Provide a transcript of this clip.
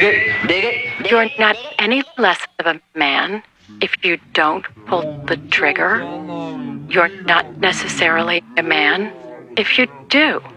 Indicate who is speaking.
Speaker 1: Dig it, dig it.
Speaker 2: You're not any less of a man if you don't pull the trigger. You're not necessarily a man if you do.